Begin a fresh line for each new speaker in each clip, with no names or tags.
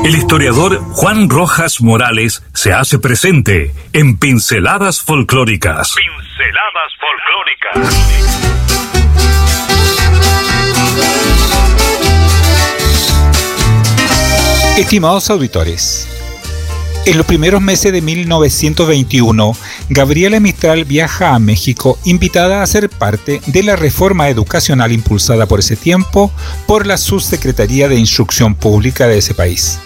El historiador Juan Rojas Morales se hace presente en Pinceladas Folclóricas. Pinceladas Folclóricas.
Estimados auditores, en los primeros meses de 1921, Gabriela Mistral viaja a México invitada a ser parte de la reforma educacional impulsada por ese tiempo por la Subsecretaría de Instrucción Pública de ese país.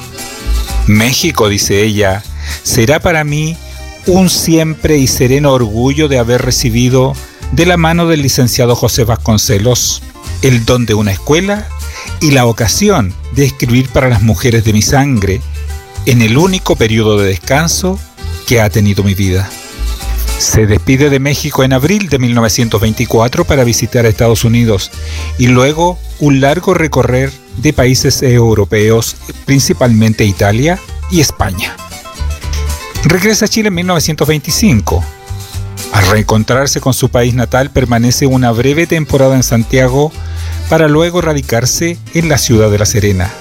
México, dice ella, será para mí un siempre y sereno orgullo de haber recibido de la mano del licenciado José Vasconcelos el don de una escuela y la ocasión de escribir para las mujeres de mi sangre en el único periodo de descanso que ha tenido mi vida. Se despide de México en abril de 1924 para visitar a Estados Unidos y luego un largo recorrer de países europeos, principalmente Italia y España. Regresa a Chile en 1925. Al reencontrarse con su país natal, permanece una breve temporada en Santiago para luego radicarse en la ciudad de La Serena.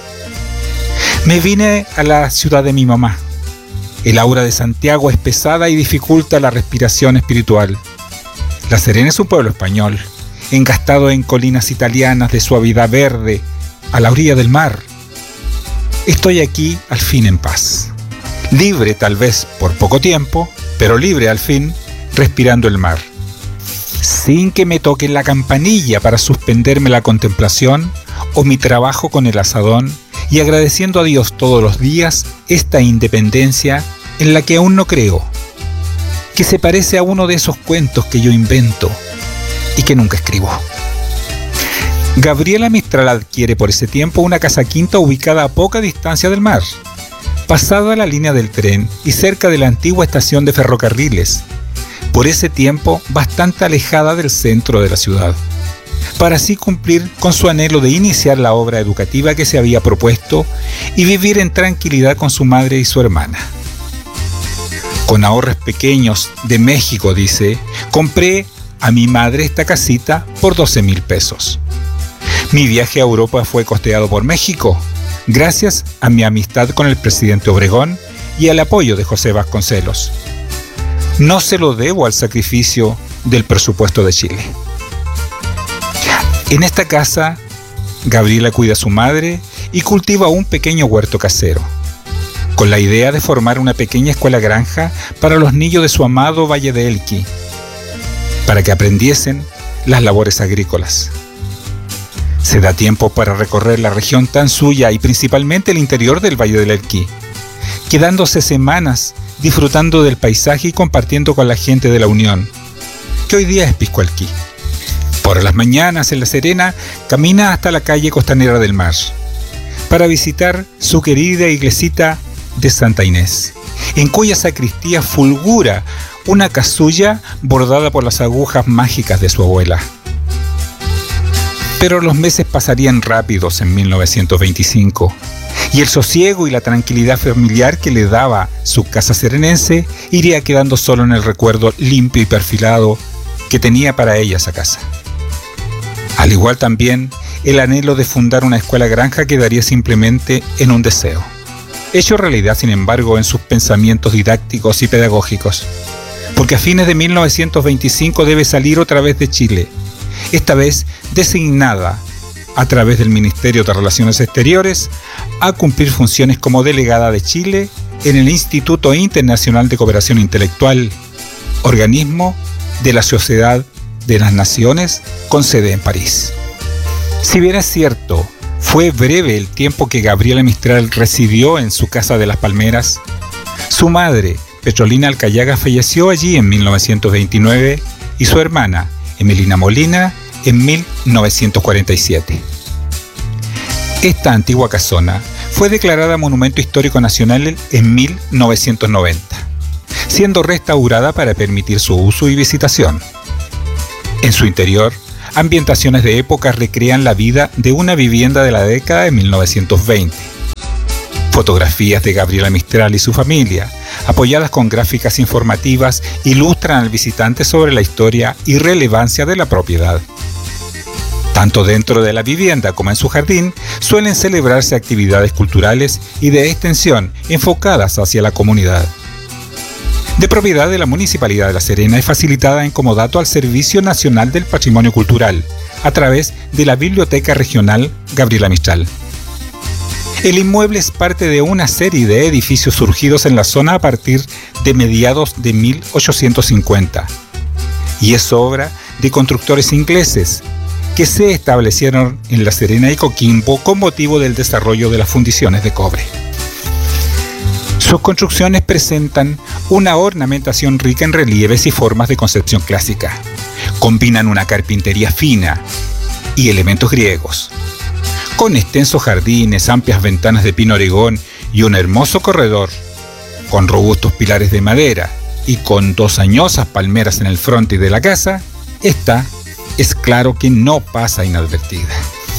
Me vine a la ciudad de mi mamá. El aura de Santiago es pesada y dificulta la respiración espiritual. La Serena es un pueblo español, engastado en colinas italianas de suavidad verde, a la orilla del mar. Estoy aquí al fin en paz. Libre tal vez por poco tiempo, pero libre al fin, respirando el mar. Sin que me toquen la campanilla para suspenderme la contemplación o mi trabajo con el asadón, y agradeciendo a Dios todos los días esta independencia en la que aún no creo, que se parece a uno de esos cuentos que yo invento y que nunca escribo. Gabriela Mistral adquiere por ese tiempo una casa quinta ubicada a poca distancia del mar, pasada la línea del tren y cerca de la antigua estación de ferrocarriles, por ese tiempo bastante alejada del centro de la ciudad, para así cumplir con su anhelo de iniciar la obra educativa que se había propuesto y vivir en tranquilidad con su madre y su hermana. Con ahorros pequeños de México, dice, compré a mi madre esta casita por 12,000 pesos. Mi viaje a Europa fue costeado por México, gracias a mi amistad con el presidente Obregón y al apoyo de José Vasconcelos. No se lo debo al sacrificio del presupuesto de Chile. En esta casa, Gabriela cuida a su madre y cultiva un pequeño huerto casero, con la idea de formar una pequeña escuela granja para los niños de su amado Valle de Elqui, para que aprendiesen las labores agrícolas. Se da tiempo para recorrer la región tan suya y principalmente el interior del Valle del Elqui, quedándose semanas disfrutando del paisaje y compartiendo con la gente de la Unión, que hoy día es Piscualquí. Por las mañanas en La Serena camina hasta la calle costanera del mar para visitar su querida iglesita de Santa Inés, en cuya sacristía fulgura una casulla bordada por las agujas mágicas de su abuela. Pero los meses pasarían rápidos en 1925 y el sosiego y la tranquilidad familiar que le daba su casa serenense iría quedando solo en el recuerdo limpio y perfilado que tenía para ella esa casa. Al igual también, el anhelo de fundar una escuela granja quedaría simplemente en un deseo, hecho realidad sin embargo en sus pensamientos didácticos y pedagógicos, porque a fines de 1925 debe salir otra vez de Chile, esta vez designada a través del Ministerio de Relaciones Exteriores a cumplir funciones como delegada de Chile en el Instituto Internacional de Cooperación Intelectual, organismo de la Sociedad de las Naciones con sede en París. Si bien es cierto, fue breve el tiempo que Gabriela Mistral residió en su casa de Las Palmeras, su madre, Petrolina Alcayaga, falleció allí en 1929 y su hermana, Emelina Molina, en 1947. Esta antigua casona fue declarada Monumento Histórico Nacional en 1990, siendo restaurada para permitir su uso y visitación. En su interior, ambientaciones de época recrean la vida de una vivienda de la década de 1920. Fotografías de Gabriela Mistral y su familia, apoyadas con gráficas informativas, ilustran al visitante sobre la historia y relevancia de la propiedad. Tanto dentro de la vivienda como en su jardín suelen celebrarse actividades culturales y de extensión enfocadas hacia la comunidad. De propiedad de la Municipalidad de La Serena, es facilitada en comodato al Servicio Nacional del Patrimonio Cultural a través de la Biblioteca Regional Gabriela Mistral. El inmueble es parte de una serie de edificios surgidos en la zona a partir de mediados de 1850 y es obra de constructores ingleses que se establecieron en La Serena y Coquimbo con motivo del desarrollo de las fundiciones de cobre. Sus construcciones presentan una ornamentación rica en relieves y formas de concepción clásica. Combinan una carpintería fina y elementos griegos, con extensos jardines, amplias ventanas de pino oregón y un hermoso corredor, con robustos pilares de madera y con 2 añosas palmeras en el frontis de la casa. Esta es claro que no pasa inadvertida.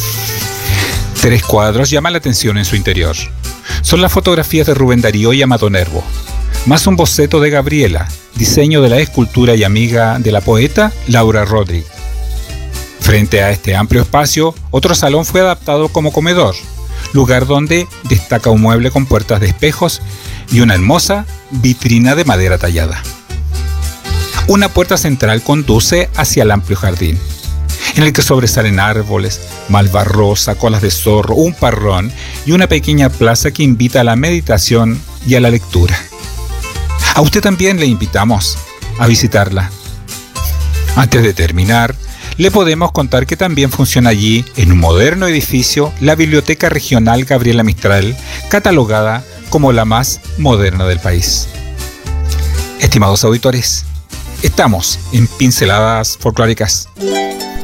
3 cuadros llaman la atención en su interior. Son las fotografías de Rubén Darío y Amado Nervo, más un boceto de Gabriela, diseño de la escultura y amiga de la poeta Laura Rodríguez. Frente a este amplio espacio, otro salón fue adaptado como comedor, lugar donde destaca un mueble con puertas de espejos y una hermosa vitrina de madera tallada. Una puerta central conduce hacia el amplio jardín, en el que sobresalen árboles, malva rosa, colas de zorro, un parrón y una pequeña plaza que invita a la meditación y a la lectura. A usted también le invitamos a visitarla. Antes de terminar, le podemos contar que también funciona allí, en un moderno edificio, la Biblioteca Regional Gabriela Mistral, catalogada como la más moderna del país. Estimados auditores, estamos en Pinceladas Folclóricas.